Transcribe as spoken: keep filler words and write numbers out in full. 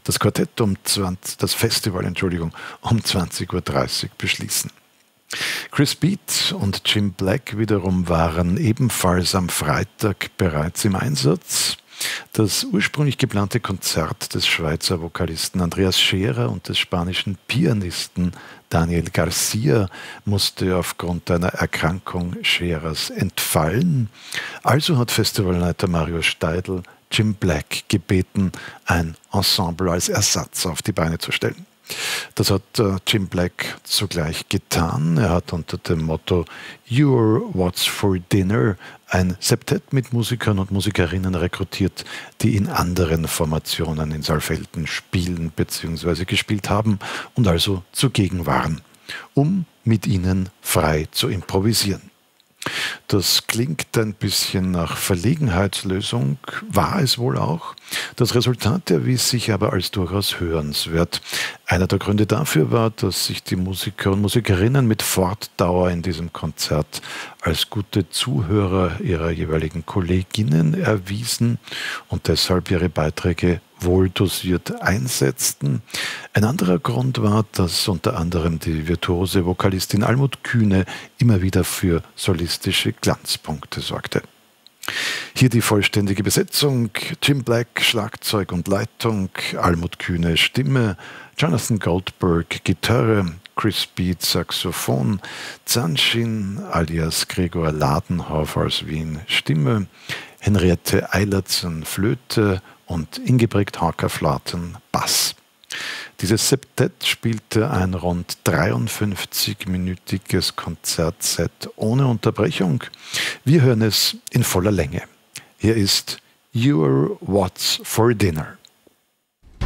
das Quartett um zwanzig, das Festival, Entschuldigung, um zwanzig Uhr dreißig beschließen. Chris Beat und Jim Black wiederum waren ebenfalls am Freitag bereits im Einsatz. Das ursprünglich geplante Konzert des Schweizer Vokalisten Andreas Scherer und des spanischen Pianisten Daniel Garcia musste aufgrund einer Erkrankung Scherers entfallen. Also hat Festivalleiter Mario Steidl Jim Black gebeten, ein Ensemble als Ersatz auf die Beine zu stellen. Das hat äh, Jim Black sogleich getan. Er hat unter dem Motto You're What's for Dinner ein Septett mit Musikern und Musikerinnen rekrutiert, die in anderen Formationen in Saalfelden spielen bzw. gespielt haben und also zugegen waren, um mit ihnen frei zu improvisieren. Das klingt ein bisschen nach Verlegenheitslösung, war es wohl auch. Das Resultat erwies sich aber als durchaus hörenswert. Einer der Gründe dafür war, dass sich die Musiker und Musikerinnen mit Fortdauer in diesem Konzert als gute Zuhörer ihrer jeweiligen Kolleginnen erwiesen und deshalb ihre Beiträge wohldosiert einsetzten. Ein anderer Grund war, dass unter anderem die virtuose Vokalistin Almut Kühne immer wieder für solistische Glanzpunkte sorgte. Hier die vollständige Besetzung: Jim Black Schlagzeug und Leitung, Almut Kühne Stimme, Jonathan Goldberg Gitarre, Chris Beat Saxophon, Zanshin alias Gregor Ladenhoff aus Wien Stimme, Henriette Eilertsen Flöte und Ingebrigt Hacker-Flaten Bass. Dieses Septett spielte ein rund dreiundfünfzig-minütiges Konzertset ohne Unterbrechung. Wir hören es in voller Länge. Hier ist You're What's for Dinner.